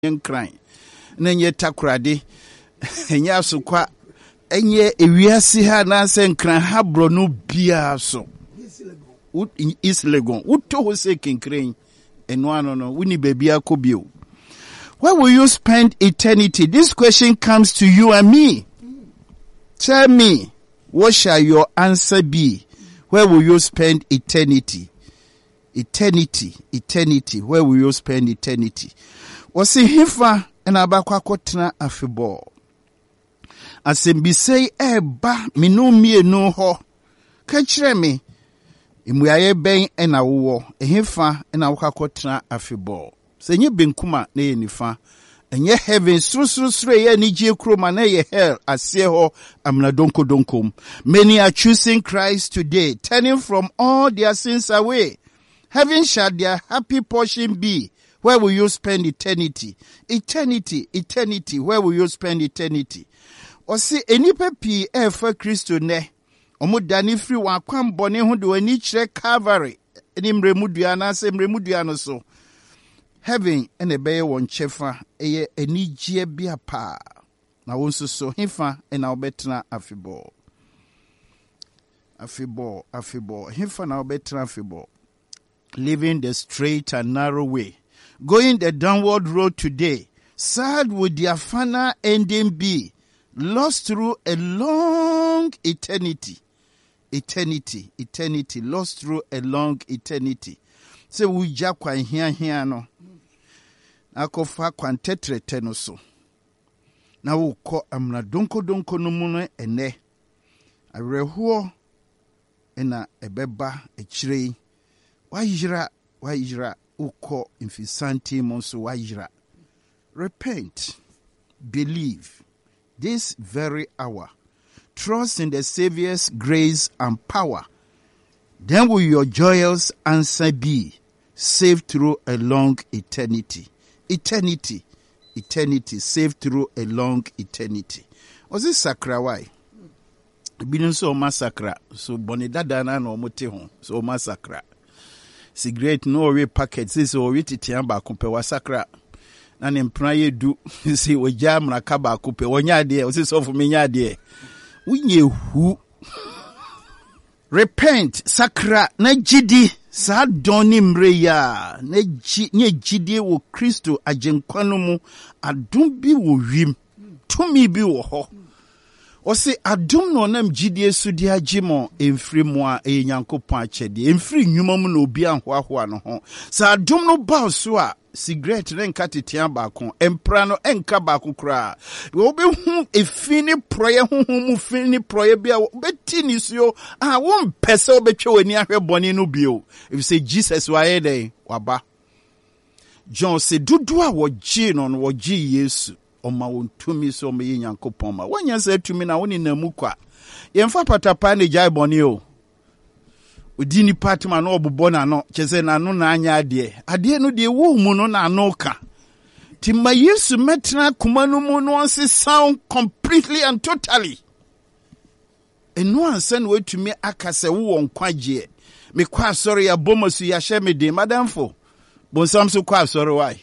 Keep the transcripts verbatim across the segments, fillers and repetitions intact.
nkran na nye takrade enya asokwa enye ewiase ha na se nkran ha bro no bia so is legon uto ho se kinkran eno ano no woni babia kobio. Where will you spend eternity? This question comes to you and me. Tell me, what shall your answer be? Where will you spend eternity? Eternity, eternity. Where will you spend eternity? Wasi hifa ena bakwa kotena afebo. Asembise eba minu mienu ho. Kachire me. Imuyaye ben ena uwo. Hifa ena wakwa kotena afebo. Senye benkuma na ye nifa. Enye heaven sru sru sru ye ni je kroma na ye hell asye ho amna donko donkom. Many are choosing Christ today, turning from all their sins away. Heaven shall their happy portion be. Where will you spend eternity? Eternity, eternity. Where will you spend eternity? Osi enipa pi e fa Kristo ne. Omo dani free wa kwam bone ho de wani kire Calvary. Eni mremudua na se mremudua no so. Heaven ene beye won chefa eye enijie bia pa. Na wonso so hifa ena obetena afebo. Afebo, afebo. Hifa na obetena afebo. Living the straight and narrow way. Going the downward road today. Sad would their final ending be. Lost through a long eternity. Eternity, eternity. Lost through a long eternity. Se wuja kwa hia hia no. Akofa kwa ntetrete no so. Na wuko amna donko donko no muno ene. Arehuo ena ebeba echirei. Wajira, wajira, uko infisanti monso wajira. Repent, believe, this very hour. Trust in the Savior's grace and power. Then will your joyous answer be, saved through a long eternity. Eternity, eternity, saved through a long eternity. Was this sakra why? Binu so massacre, so bonidada na no mote ho, so massacre. Cigarette no we packets this or we titian ba kumpe wa sakra na ne mpra ye du si we jam na ka ba kumpe wonya de o si so fu menya de unye hu. Repent sakra na jidi sa doni mre ya na ji nye jidi wo Kristo agenkwano mu adum bi wo wim tumi bi wo ho. Ose adum no nam jidie sudi agimo emfiri mu a enyankopon achede emfiri nnwuma mu no obi anhoahoa no ho sa adum no ba so a cigarette renka tetian baako empra no enka baako kra wo be hu efini proye honhom mu fini proye bia beti ni so a wo mpese obetwe wani ahwe bone no bio if say Jesus wa ye dey waba John se dudu a wo gi no no wo gi Yesu Oma wontumi so me Nyankopon ma wanya se tumi na woni namu kwa yemfa patapa ne jai boni o odi ni patma na obobo na no chese na no na anya ade ade no de wo mu no na no ka ti ma Yesu metna kuma no mu no onse sound completely and totally eno ansa na wetumi akase wo wonkwaje me kwa sorry ya bomosu ya hye me de madamfo bonsam so kwa sorry why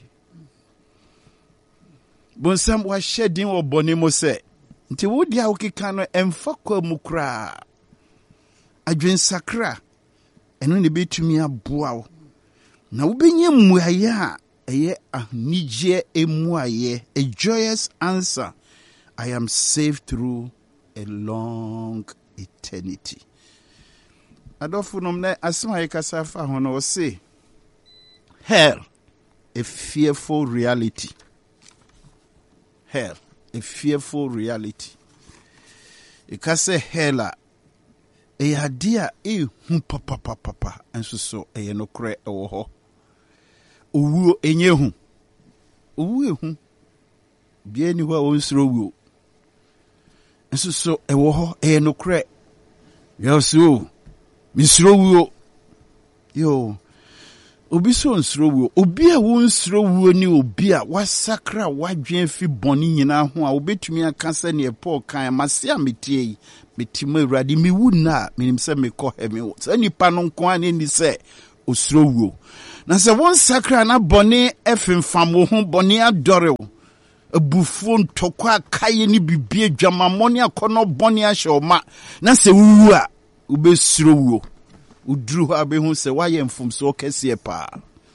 Bonsam wa shedding wo boni mo se nti wodi a wokeka no emfa kwa mu kra adwen sakra eno ne betumi aboa wo na wobenye muaye a eye ahnije emuaye a joyous answer. I am saved through a long eternity. Adolfo nom na asema ye kasa fa ho no say hell, a fearful reality. Hell, a fearful reality. Ikase hella e adia e hu papa papa papa enso so e no kre e wo ho. Owuo enye hu. Owu ehu. Bia ni ho onsro wuo. Enso so e wo ho e no kre. Yo so misro wuo. Yo Obi so nsro wuo obi a wo nsro wuo ni obi a wasakra wadwen fi boni nyina ho a obetumi akasa ne Paul kan mase ametie yi metima urade mi wu na menim se me ko heaven so nipa no nko ani ni se osro wuo Na se won sakra na bone efemfam wo ho bone adore wo. Ebufuo ntokwa kaye ni bibie dwamamone akono bone ahye na se wuwu a ubesuro wuo. Udru ha be hu se waye mfumso kese pa.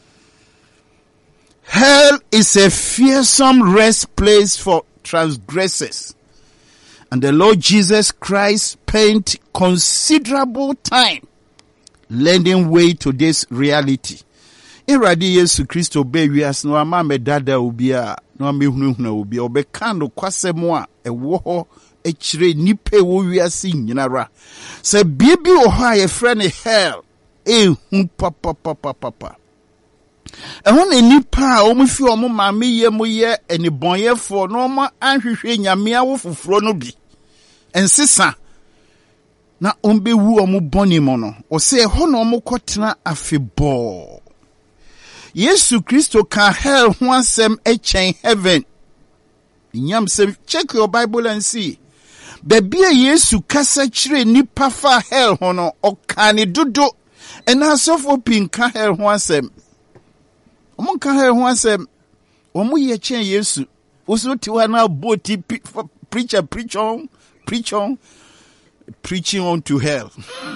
Hell is a fearsome rest place for transgressors. And the Lord Jesus Christ spent considerable time lending way to this reality. Iradi Yesu Kristo be wias no ama medada obia no amehunahuna obia obeka no kwasemo a ewo ho echire nipe wo wiase nyinara. Se bibi o ha ye frɛ ne hell e hu papa papa papa. Ehun nipa a omufi omo maame ye mo ye enibonyefo no mo anhwehwe nyame awo foforo no bi. Ensisa na ombewu omo boni mo no o se ho no omo kotena afebo. Yesu Kristo can hell ho asem echen heaven. Nyam say check your Bible and see. Baby Yesu kasa kire nipa fa hell ho no okane dodo ena sofo pinka hell ho asem. Omo ka hell ho asem. Omo ye chen Yesu. Oso ti wa na boti preacher preach on preach on preaching on to hell.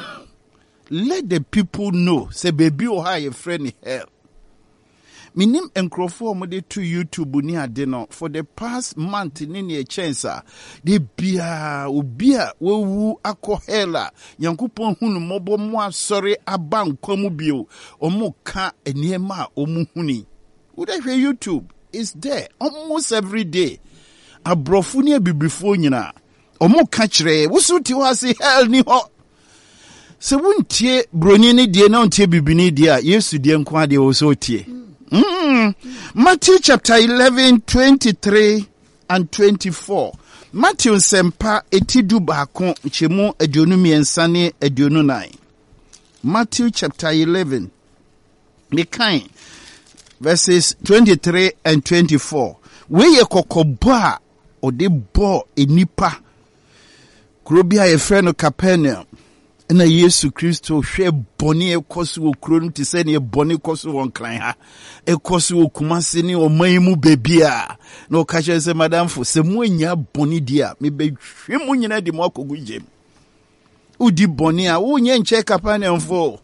Let the people know say baby o ha your friend hell. Minim enkrofo omode to YouTube ni ade no for the past month ni ne chance de bia obia wewu akọ hela yankopon hunu mobo mo asore aba nkwamu bio omo ka eniema omu huni would hwe YouTube is there almost every day abrofu ni bibifo nyina omo ka kire woso ti ho ase hell ni ho se wuntie broni ni die na untie bibini die a Yesu die nko ade wo so tie. Mm. Matthew chapter eleven, twenty-three and twenty-four. Matthew sempa etidu baako chemu aduonu miensa ne aduonu nine. Matthew chapter eleven. Mekan verses twenty-three and twenty-four. Weye kokobo a ode bo enipa. Kurobia ye frɛ no Capernaum. Na Yesu Kristo hwe boni ekoso wo kuro ti se ne boni ekoso won kran ha ekoso wo kumase ne o manmu bebia na o ka che se madam fo se mu anya boni dia me be hwe mu nyina di mo akogu jem udi boni a wo nye nche Capernaum fo.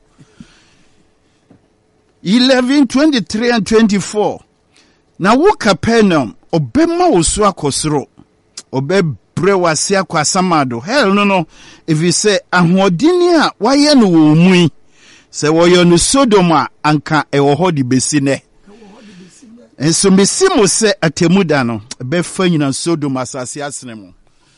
eleven, twenty-three and twenty-four. Na wo Capernaum obema wo so akosoro obe brewasi akwa samado hell no no if you say ahodini a waye no wo mu se woyo no Sodoma anka e wo hodi besine enso mesimo se atemuda no be fa nyina Sodoma asase asene mu.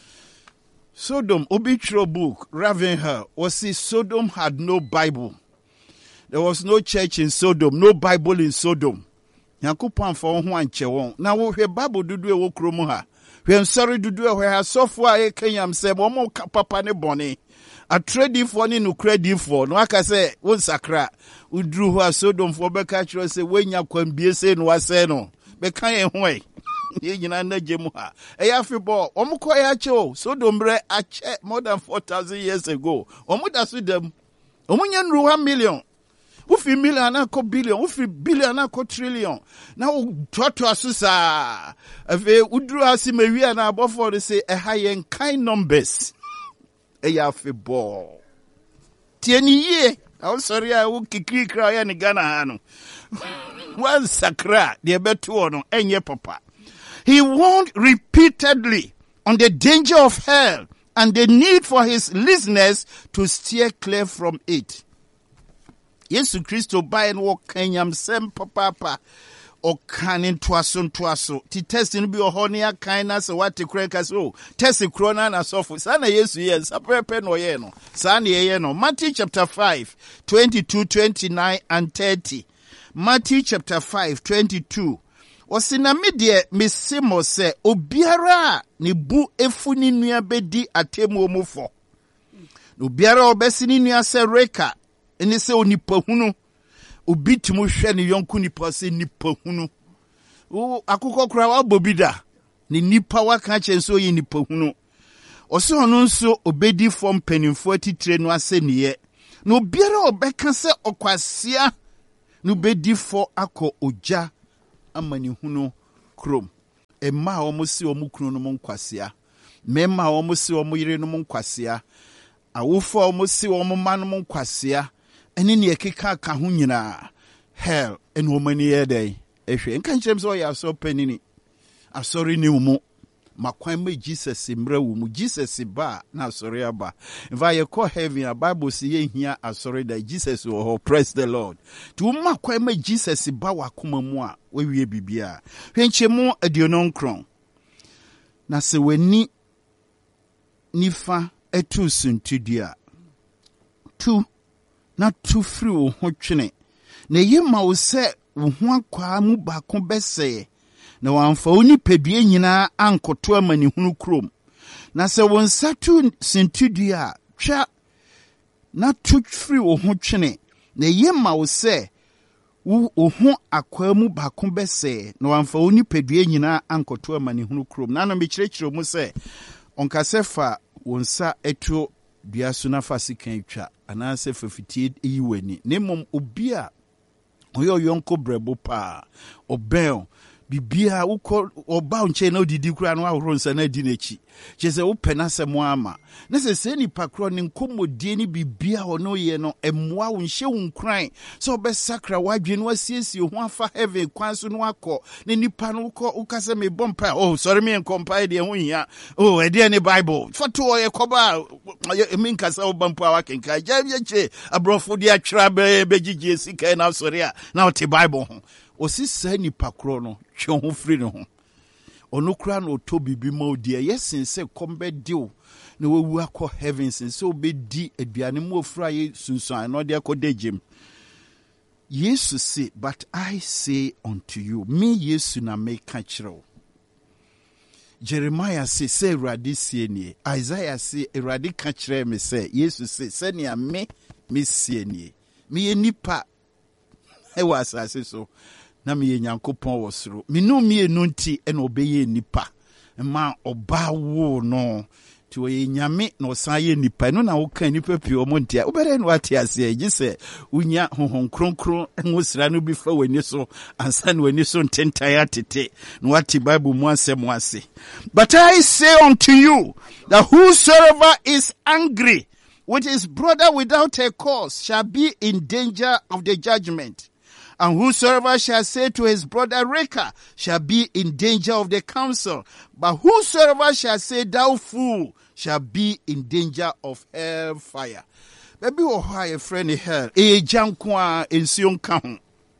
Sodom obitro book Ravenhill was see Sodom had no Bible. There was no church in Sodom, no Bible in Sodom. Yakupon for ho anche won na wo hwe Bible dudu e wo kromu ha. When sorry to do where software Kenyam say, Momo papa ne boni. A trade for ni no credit for. No, I can say, one sakra. We drew who are Sodom for Becatcher say, when ya can be a say no, I say no. Bekan way. Yin and Jemuha. A yafi ball. Omoko yacho. Sodom bre a check more than four thousand years ago. Omuda su them. Omunyan ru one million. Ufi million ako billion, ufi billion ako trillion. Now toto asusa. Efe udru asi mewi na abofo de say e high kind numbers. E ya fe ball. Tieni ye. I'm sorry I will kikri kra ya ni Ghana hanu. One sakra de betu ono enye papa. He warned repeatedly on the danger of hell and the need for his listeners to steer clear from it. Yesu Kristo by and walk kenyam sem papa o kanin twaso twaso ti test no bi o honia kaina se what krenka so test krona na sofo sana Yesu ye sapepe no ye no sana ye no. Matthew chapter five twenty-two, twenty-nine and thirty. Matthew chapter five twenty-two. Osina medie mesimo se obiara ni bu efuni nua bedi atemu omufo obiara obesi ni nua se reka eni se onipa hunu obitimu hwe ne yonku nipa se nipa hunu o akukọ kura wa bobida ni nipa waka chenso yi nipa hunu oso ono nso obedi form penimfo atitire no ase niye na obiara obeka se okwasia no bedi for ako oja amani hunu krom. Emma omo si omo kunu no nkwasia. Mema omo si omo yire no nkwasia. Awofo omo si omo ma no nkwasia. Ene ne ekeka ka ho nyina. Hell en woman ye day. Ehwe nka nkyerem so ya so panini. Asori ni umu. Makwan me Jesus mra wumu. Jesus ba na asori aba. If I call heaven, a Bible say ye hia asori da Jesus wo praise the Lord. Tu makwan me Jesus ba wakoma mu a we wie bibia. Hwenchemu aduonon kron. Na se weni nifa etu suntudia. Tu na tu free wo ho twene. Na yema wo se wo ho akwa mu ba ko bese. Na wamfa oni pedue nyina ankoto amani hunu krom. Na se won satu sintudua twa na tu free wo ho twene. Na yema wo se wo ho akwa mu ba ko bese. Na wamfa oni pedue nyina ankoto amani hunu krom. Na no me kirekire mu se onkasefa wonsa eto dua so na fasikan twa anase fafitie eyiwani. Nemom obi a oyo yonko brebo pa obel bibia uko oba unche na odidi kura no ahoro nsa na di nechi chese wo penasem ama na se se ni pakro ni nkomodie ni bibia ono ye no emwa wo nhye wo nkran so obesakra wadwe no asiesie ho afa heaven kwan so no akọ ne nipa no ukọ ukase me bompa oh sorry me compile de ho hia oh e de ne bible foto ye koba me nkasa wo bompa wa kenka jabye che abrofo de atwra be begigye sika na sorry a na wote bible ho osisa ni pakro no twe ho free no ho onokura no to bibi ma odi yesin se kombe dio na wewu akọ heavens so obedi aduane mu ofura ye sunsun no de akodegem Jesus say but I say unto you me Yesu na me ka kire Jeremiah say say Awurade sie nie Isaiah say Awurade ka kire me say Jesus say se ne me me sie nie me nipa e wa asase so na me Nyankopon wo soro me no me enu nti e na obeye nipa ma oba wo no ti wo nyame na osan ye nipa no na wo kan nipa pie o montia wo bere no ate ase agi se unya honhon kronkron enwosira no bi fa wani so ansa na wani so ntentai atete no wati Bible mu asem ase. But I say unto you that whosoever is angry with his brother without a cause shall be in danger of the judgment. And whosoever shall say to his brother Reka shall be in danger of the council. But whosoever shall say thou fool shall be in danger of hell fire. Baby wo ha ye friend hell. E janko a ensio nka ho.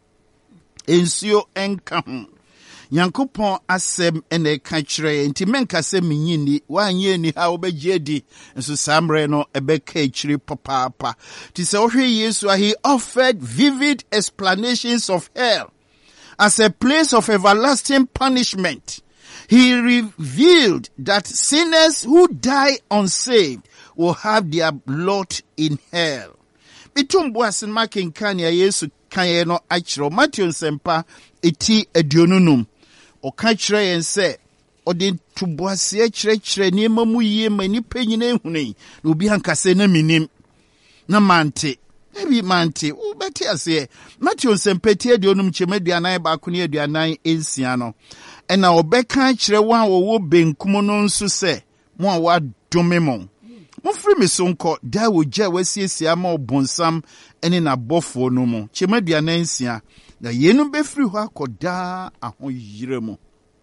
Ensio enka ho. Nyankopon asem ene ka kire nti menka se menyini wanye ni ha obegye di nso samre no ebeka kire papa ti se ohwe Yesu he offered vivid explanations of hell as a place of everlasting punishment. He revealed that sinners who die unsaved will have their lot in hell. Bitumbu asin makin kanya Yesu kanye no akiro Matthew sempa eti aduonunum oka kire yen se odi tubuase akire kire ni mamu yie mani panyina ehunei na obi hankase na minim na mante ebi mante wo beti ase Matthew sempeti aduonum chemaduanan ba ko ne aduanan ensia no ena obeka kire wan wo benkum no nso se mo a wadome mo mo free me so nko da wo gya wasiesia ma obonsam ene na bofo no mo chemaduanan ensia na yenu be free ho akoda ahoyire mo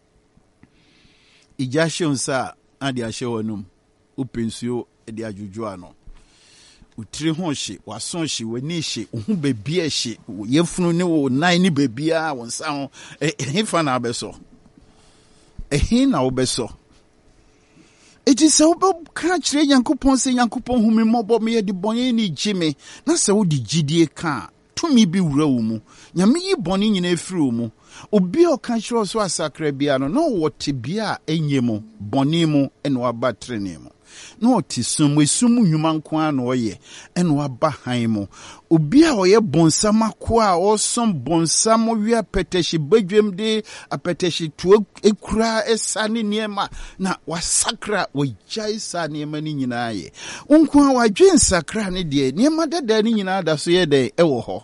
ijashe unsa adi ashe wonum upensuo edi ajuju ano utiri ho hye wason hye wani hye ohu bebia hye yefunu ne wo nan ni bebia wonsa ho ehefa na abeso ehin na obeso eti se wo ka kire Nyankopon se Nyankopon humi mobo me ye di bonye ni jime na se wo di gidie ka tumi bi wura wo mu nyame yi boni nyina efiri wo mu obi o ka kire so asakra bia no no wote bia enye mu boni mu ene waba trene mu no ti sumu sumu nyuma nko ano oye ene waba han mu obi a oye bonsam akoa o som bonsam wi apeteshi badwem de apeteshi to ekura esane niema na wasakra wajai sa niema ni nyina ye nko a wadwen sakra ne de niema dada ni nyina da so ye de ewo ho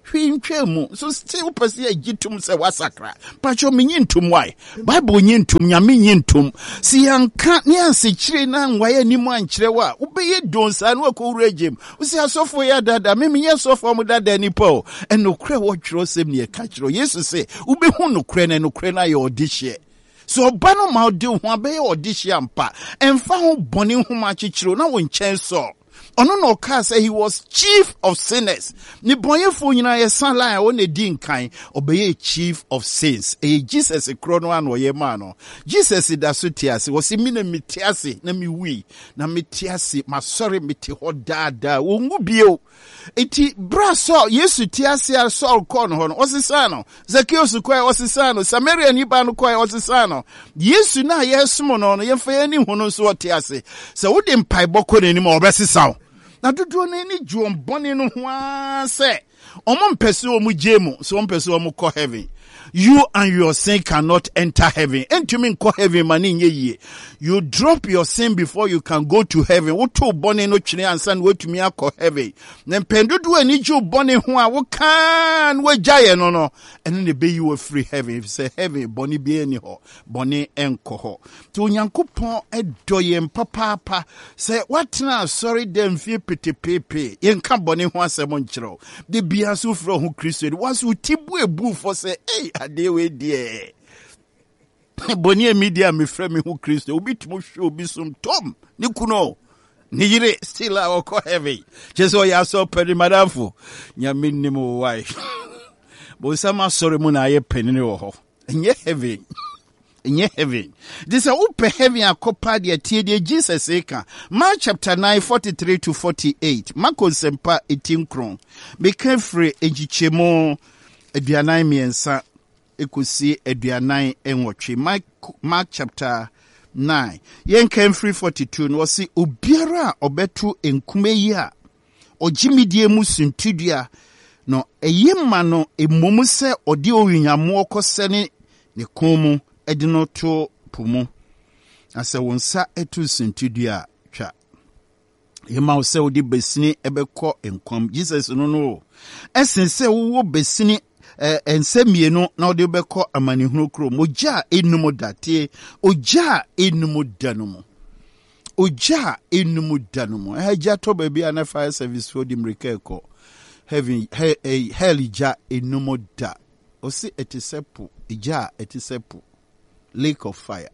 hwin twemu so still person e gitum se wasakra pacho menyi ntum why bible nyi ntum nyame nyi ntum si yanka ne ansekire na nwaye ni mu ankire wa ubeye donsa na akowura gem usi asofo ya dada me menye asofo mu dada ni po enokre wo twiro sem ne ka kiro yesu se ubehu nokre na nokre na ye odihye so bano ma odi ho abeye odihye ampa emfa ho bone ho ma kikiro na wo nchen so ono no ka say he was chief of sinners ni bonyefo nyina ye sanlan a won edi nkan obeye chief of sins e Jesus krono an oye ma no Jesus da so tiase wo si mi na mitiase na mi wi na mitiase ma sorry miti ho dada wo ngu bio eti braso Yesu tiase a Saul kon ho no osisano Zacchaeus kwai osisano Samaria ni ba no kwai osisano Yesu na yesumo no no yemfa yani hu no so tiase se wo de mpai bokọ ni ma obesisaw na dodo na ni juom bone no ho ase omo mpese omu jemu so mpese omu ko heaven. You and your sin cannot enter heaven. Entumi nko heaven mani nye ye. You drop your sin before you can go to heaven. Woto bone no chine ansan wetumi akọ heaven. Na mpendodo ani ju bone ho a wo kan we jaye no no. Eno ne be you free heaven. If say heaven bone bi ani ho. Bone enko ho. To Onyankopon edoye mpapapa. Say what na sorry dem fie petepepe. Yenka bone ho asem nkyerɛw. De bia so fro ho Kristo. Was utibu ebu for say hey adewe die boni media me frɛ me hu Kristo obi timo hwe obi som tom ni kuno ni yire still a ko heavy jeso ya so pedi madamfo nyame nim why bo sama sorry mu na ye penini wo ho enye heavy enye heavy this a upe heavy akopa de tie de Jesus eka Mark chapter nine forty-three to forty-eight Marko sempa eighteen kron be kan free egichemo aduanan miensa ekusi aduanan enwotwe Mark, Mark chapter nine yen kan free forty-two no si obiara obetu enkume yi a ogimidie mu suntudua no eyema no emomu se odi owunyamo okosene ne komu edino to pumu ase wonsa etu suntudua twa yema wo se odi besini ebekọ enkwam Jesus no no esense wo besini eh ensemienu na odi bekọ amanihunu kro moja enum date oja enum danumu oja enum danumu eja to baby ana fire service for dimreka eko heaven he, hell ja enum da osi etisepu ija etisepu lake of fire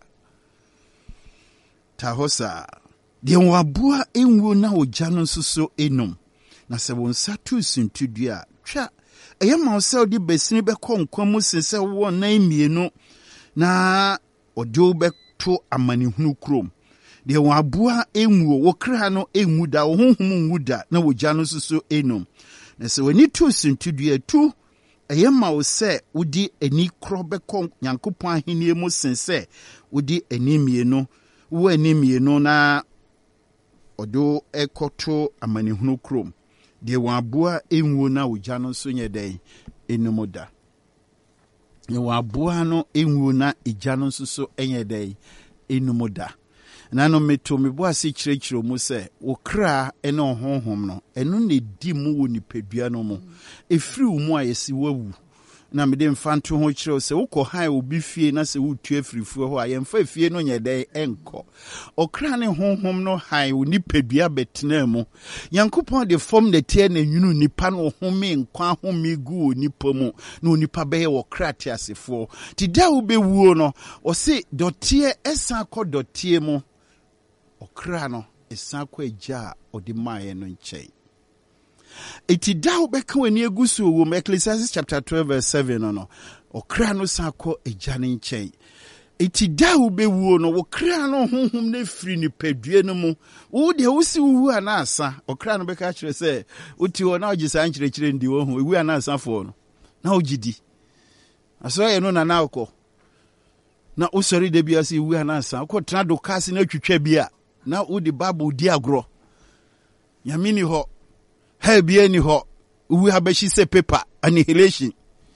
tahosa de wabua enwo na oja no nsoso enum na se wonsa tu suntudua twa eyema ose di besini bekọ nkwamu sense wo na emienu na odi beto amanihunu krom de wabua enwo wo kra no enwu da wo honhom enwu da na woja no nsoso enum na se wani tu suntudua tu eyema ose udi eni kro bekọ Nyankopon ahenie mu sense udi enimienu wo enimienu na odo ekoto amanihunu krom de wabua enwo na oja no so nye den enumoda de wabua no enwo na eja no so enye den enumoda na no meto mebo ase kirekiro mu se wo kra ene honhom no eno ne di mu wo nipadua no mu efiri wo mu ayesi wawu na me de mfanto ho kire se wo ko han obi fie na se wo tu afirifuo ho ayemfa fie no nyeden enko okra ne honhom no han wo nipadua betena mu Yankopon de form de tie na nwunu nipa no home nkwa home gu nipa mu na nipa be wo krate asefo ti da wo be wuo no o se dotie esa ko dotie mu okra no esa ko agya odi maaye no nkyei iti da obeka wani egusu wo Ecclesiastes chapter twelve verse seven no no okra no sako ejane nkyɛn iti da obewuo no wo kra no honhom na firi ni padue no mu wo de wo si wu anasa okra no beka kyerɛ sɛ uti wo na ogisa nkyerɛkyerɛ ndi wo ho ewu anasa fo no na ogidi aso ye no na na akɔ na usori de bia si wu anasa akɔ tena do kasi na twitwa bia na wo de bible di agro yamini ho Hey, bieni ho, we have a she say paper, annihilation.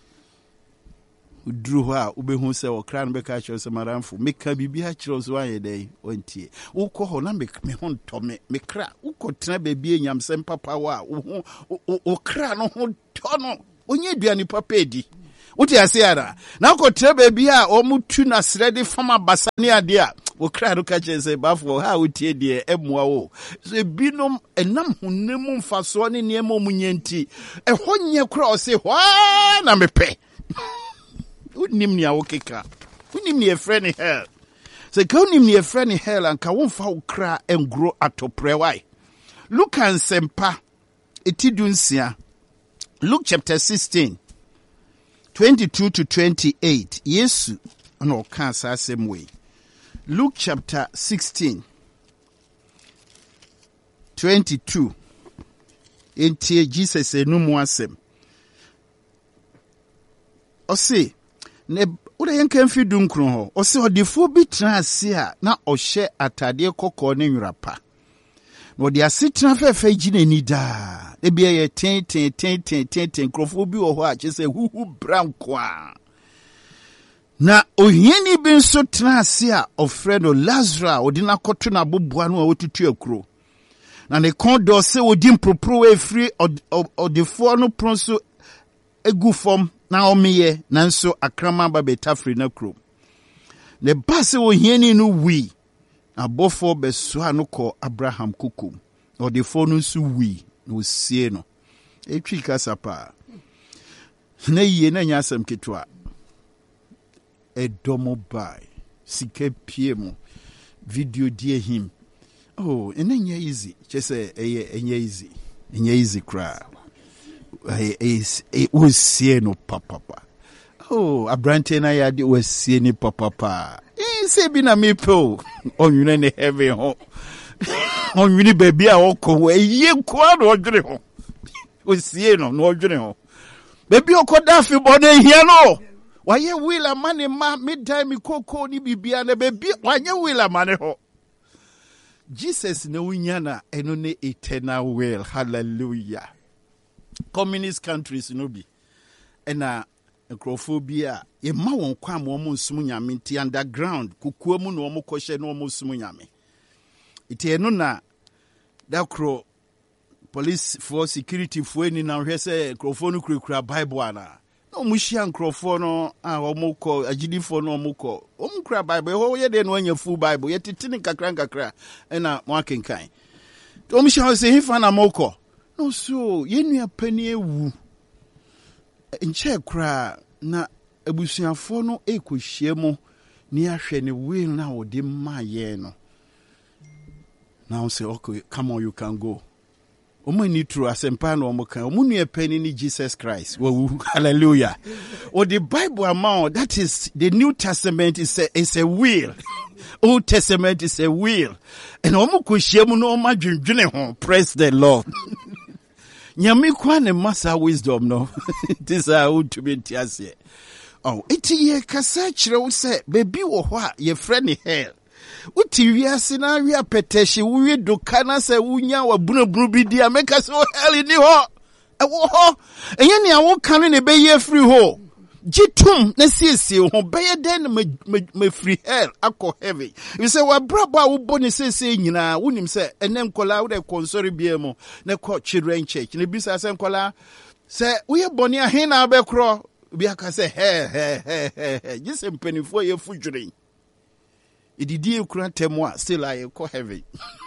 Drew her, Ubehu say, or Cran Becatcher, Samaranfu, make a baby hatchers one a day, one tea. O call her, make me hon Tommy, me crack, who could trap a being yam sem papa, o cran on tono, onye aduane papa edi wote ase ara na ko tre baby a omutu na srede fama basane ade a wo kra no ka che say bafo ha wotie de emua wo so binom enam honam mfaso ne ne ma omunyanti ehonye kra o se hwa na mepe unim ni awo keka unim ni e friend hell so ka unim ni e friend hell anka wo mfa wo kra engro atopre why look and sempa etidunsia Luke chapter sixteen twenty-two to twenty-eight Yesu no can say same way Luke chapter sixteen twenty-two enti Jesus enum asem o say ne ura yankan fi dunkron ho o say odifo bi transe a na o hye atade kokko ne nwrapa no dia sitran fefe gina ni da e bia ye ten ten ten ten ten ten krofo bi wo ho a che say huhu branko a na ohiani bi nso transe a ofre no Lazarus odina koto na boboa no a wotutu akuro na ne kondo se odi mpropro we free odifo no pronso egu fom na omeye nanso akrama ba betafri na kuro ne base ohiani no wi abofo beso anoko Abraham kukum odifo no nso wi no sie no etwi kasapa na yie na nyasam ketwa edomo bai sike piemo video die him oh enye easy chese eye enye easy enye easy cry is it was sie no papa oh abrante na ya de was sie ni papa eh se bi na me po onwune ne heaven ho onwune baby a okọ eye kwa no odwere ho was sie no no odwere ho baby okoda fi bo na hia no waye wila mane ma midtime koko ni bibia na baby waye wila mane ho Jesus na unyana eno ne eternal will hallelujah communist countries no bi ena necrophobia ye ma won kwa mo mo nsum nyame ti underground kukuo mu no mo kohye no mo sum nyame ite eno na dakro police for security for any na hwese necropho no kurakura bible ana no mo hia necropho no a mo ko agidifo no mo ko o mo kura bible ho ye de no anya full bible ye titini kakra kakra ena mo akenkan to mo hia se hifa na mo ko no so yenu apani ewu nche kra na abusuafo no ekohie mu ni ahwe ne will na wode maye no now say okay come on you can go omo ni true asempa no omo kan omo nu apani ni Jesus Christ wo hallelujah or the Bible amount that is the New Testament is a is a will Old Testament is a will and omo kohie mu no ma dwendwene ho praise the Lord nyame kwa ne masa wisdom no this are to be tiase oh iti ye kasa kire wo se baby wo ho a ye friend hell uti wiase na wi apetehye wo wi doka na se wunya wa bunabunu bi dia make so hell ni ho e wo ho enye ne awo kan ne be ye free ho jitum na siesie ho be ye den me free hell akọ heaven you say wa brabo a wo boni siesie nyina wonim se ene nkola wo de konsori biemu na ko children church ne bisa se nkola se wo ye boni a he na be kro bi aka se he he he he jise mpanifo ye fudwure ididi ekura temo a still I ko heaven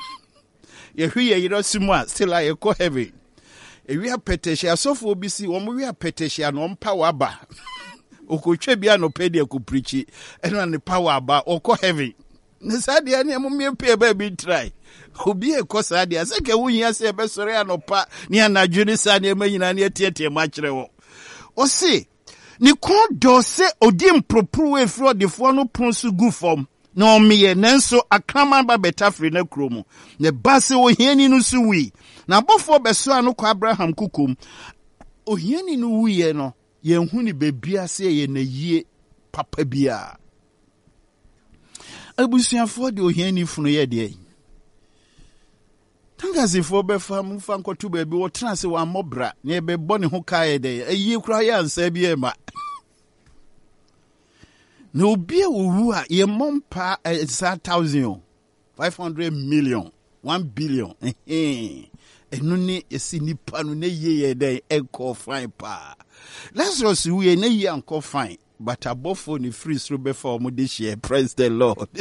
ye hwe ye yiro simu a still I ko heaven e wi apetehye asofo bi si wo mo wi apetehye no mpa waba okotwe bia no pedi ko preachi eno ne power aba okọ heaven ne sadia ne mo me pe ba bi try obi e ko sadia se ke wunya se be sore anopa ne anadwo ne sadia manyina ne tietie ma kire wo o se ni kon do se odi mpropro we fro de fo no pronsu gu form na omiye nanso akrama ba betafri na kromu ne base ohiani no su wi na bofo beso anu kwa Abraham kukum ohiani no wiye no ye hu ni bebia se ye na yie papa bia abusuafo de ohiani funu ye de tangazifo be fam fa nkotu ba bi wo transe wa mobra na be bone ho kae de ayi kura ya ansa bi e ma no be owu a ye mompa a thousand five hundred million one billion eh eno ne esi nipa no ne ye den enko fine pa. Lazarus we ne ye anko fine, but abofo ni free sro before mo de share. Praise the Lord.